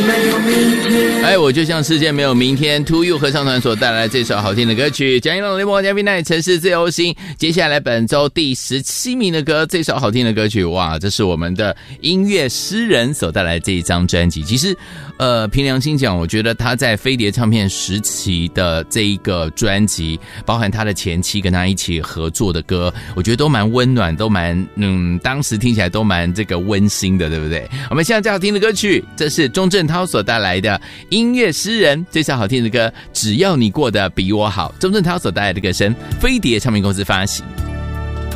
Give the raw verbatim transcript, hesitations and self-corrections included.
没有明天。 哎，我就像世界没有明天 To You 合唱团所带来这首好听的歌曲，蒋一龙、雷蒙、嘉宾奈城市自由行。接下来本周第十七名的歌，这首好听的歌曲，哇，这是我们的音乐诗人所带来这一张专辑。其实，呃，凭良心讲，我觉得他在飞碟唱片时期的这一个专辑，包含他的前妻跟他一起合作的歌，我觉得都蛮温暖，都蛮嗯，当时听起来都蛮这个温馨的，对不对？我们现在最好听的歌曲，这是钟镇涛所带来的音乐诗人，这首好听的歌，只要你过得比我好，钟镇涛所带来的歌声，飞碟唱片公司发行。